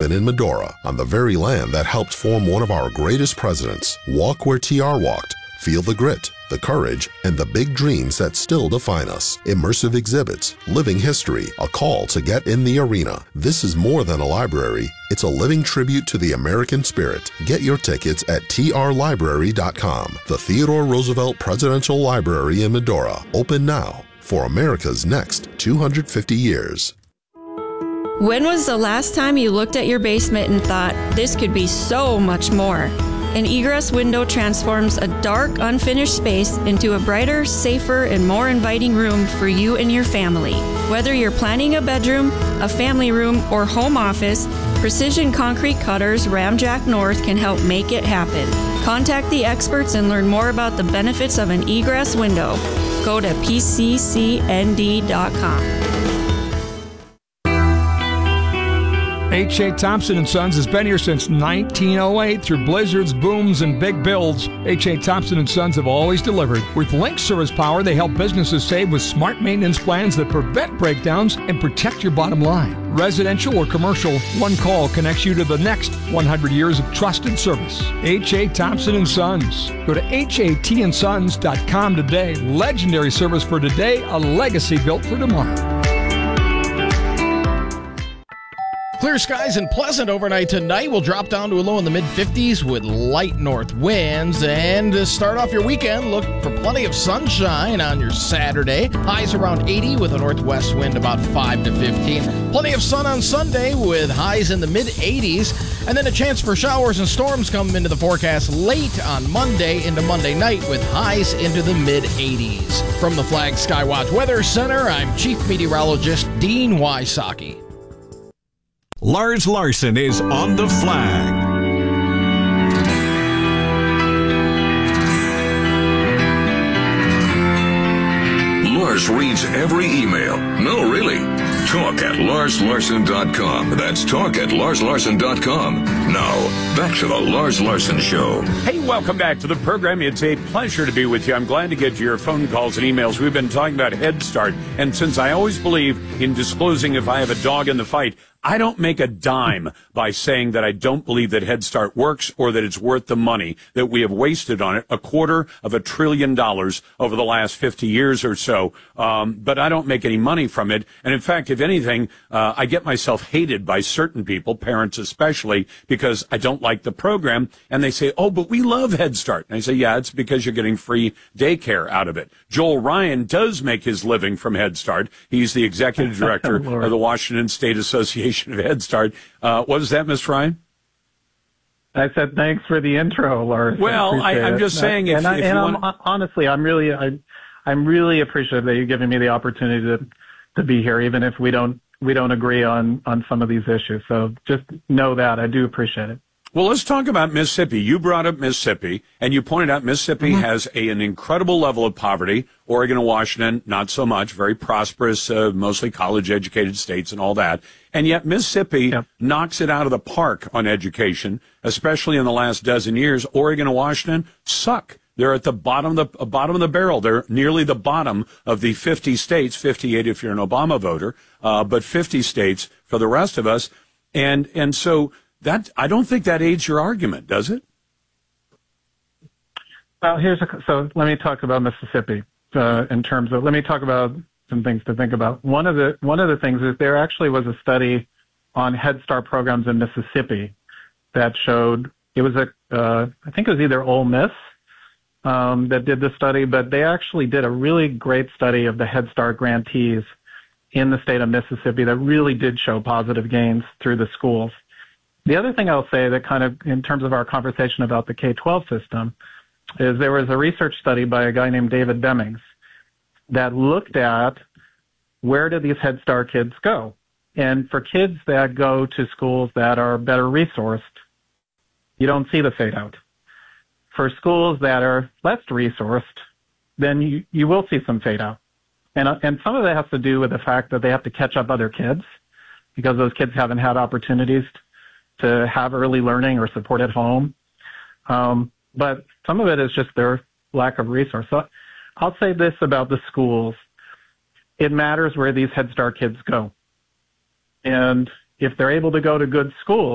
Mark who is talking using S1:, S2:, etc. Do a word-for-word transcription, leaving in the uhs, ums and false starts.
S1: open in Medora, on the very land that helped form one of our greatest presidents. Walk where T R walked. Feel the grit, the courage, and the big dreams that still define us. Immersive exhibits, living history, a call to get in the arena. This is more than a library. It's a living tribute to the American spirit. Get your tickets at T R library dot com. The Theodore Roosevelt Presidential Library in Medora. Open now for America's next two hundred fifty years.
S2: When was the last time you looked at your basement and thought, this could be so much more? An egress window transforms a dark, unfinished space into a brighter, safer, and more inviting room for you and your family. Whether you're planning a bedroom, a family room, or home office, Precision Concrete Cutters Ramjack North can help make it happen. Contact the experts and learn more about the benefits of an egress window. Go to P C C N D dot com.
S3: H A. Thompson and Sons has been here since nineteen oh eight. Through blizzards, booms, and big builds, H A. Thompson and Sons have always delivered. With Link Service Power, they help businesses save with smart maintenance plans that prevent breakdowns and protect your bottom line. Residential or commercial, one call connects you to the next one hundred years of trusted service. H A. Thompson and Sons. Go to H A T and sons dot com today. Legendary service for today, a legacy built for tomorrow.
S4: Clear skies and pleasant overnight tonight. We'll drop down to a low in the mid fifties with light north winds. And to start off your weekend, look for plenty of sunshine on your Saturday. Highs around eighty with a northwest wind about five to fifteen. Plenty of sun on Sunday with highs in the mid eighties. And then a chance for showers and storms coming into the forecast late on Monday into Monday night with highs into the mid eighties. From the Flag Skywatch Weather Center, I'm Chief Meteorologist Dean Wysocki.
S5: Lars Larson is on the flag.
S6: Lars reads every email. No, really. Talk at Lars Larson dot com. That's talk at Lars Larson dot com. Now, back to the Lars Larson Show.
S7: Hey, welcome back to the program. It's a pleasure to be with you. I'm glad to get your phone calls and emails. We've been talking about Head Start, and since I always believe in disclosing if I have a dog in the fight, I don't make a dime by saying that I don't believe that Head Start works or that it's worth the money that we have wasted on it, a quarter of a trillion dollars over the last fifty years or so. Um, but I don't make any money from it. And in fact, if anything, uh, I get myself hated by certain people, parents especially, because I don't like the program. And they say, oh, but we love Head Start. And I say, yeah, it's because you're getting free daycare out of it. Joel Ryan does make his living from Head Start. He's the executive director of the Washington State Association of Head Start. Uh, what is that, Miss Ryan?
S8: I said thanks for the intro, Lars.
S7: Well, I, I'm just saying, if,
S8: and, I,
S7: if
S8: and
S7: you
S8: I'm,
S7: want...
S8: honestly, I'm really, I, I'm really appreciative that you're giving me the opportunity to, to be here, even if we don't, we don't agree on, on some of these issues. So just know that I do appreciate it.
S7: Well, let's talk about Mississippi. You brought up Mississippi, and you pointed out Mississippi mm-hmm. has a, an incredible level of poverty. Oregon and Washington, not so much, very prosperous, uh, mostly college-educated states and all that. And yet Mississippi yep. knocks it out of the park on education, especially in the last dozen years. Oregon and Washington suck. They're at the bottom of the uh, bottom of the barrel. They're nearly the bottom of the fifty states, fifty-eight if you're an Obama voter, uh, but fifty states for the rest of us. And and so... That I don't think that aids your argument, does it?
S8: Well, here's a, so let me talk about Mississippi uh, in terms of let me talk about some things to think about. One of the one of the things is there actually was a study on Head Start programs in Mississippi that showed it was a uh, I think it was either Ole Miss um, that did the study, but they actually did a really great study of the Head Start grantees in the state of Mississippi that really did show positive gains through the schools. The other thing I'll say that kind of in terms of our conversation about the K twelve system is there was a research study by a guy named David Bemmings that looked at where do these Head Start kids go? And for kids that go to schools that are better resourced, you don't see the fade out. For schools that are less resourced, then you, you will see some fade out. And, and some of that has to do with the fact that they have to catch up other kids because those kids haven't had opportunities to have early learning or support at home. Um, but some of it is just their lack of resource. So I'll say this about the schools. It matters where these Head Start kids go. And if they're able to go to good schools,